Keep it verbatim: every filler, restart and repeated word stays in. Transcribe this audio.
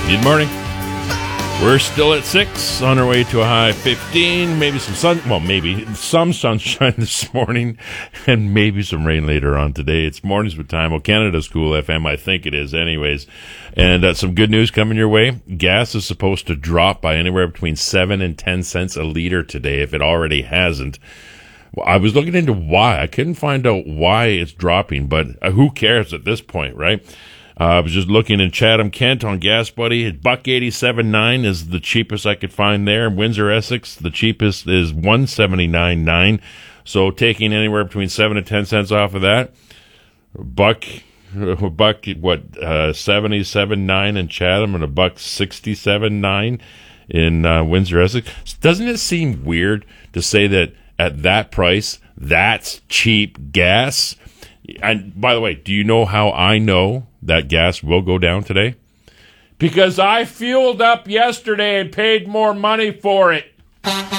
Good morning. We're still at six, on our way to a high fifteen. Maybe some sun, well, maybe some sunshine this morning, and maybe some rain later on today. It's Mornings with Time. Well, Canada's Cool F M, I think it is anyways. And uh, some good news coming your way. Gas is supposed to drop by anywhere between seven and ten cents a liter today, if it already hasn't. Well, I was looking into why. I couldn't find out why it's dropping, but uh, who cares at this point, right? Uh, I was just looking in Chatham, Kent on Gas Buddy. Buck eighty-seven nine is the cheapest I could find there. Windsor, Essex, the cheapest is one seventy-nine nine. So taking anywhere between seven and ten cents off of that. Buck, buck what, uh, seventy-seven nine in Chatham and a buck sixty-seven nine in uh, Windsor, Essex. Doesn't it seem weird to say that at that price, that's cheap gas? And by the way, do you know how I know that gas will go down today? Because I fueled up yesterday and paid more money for it.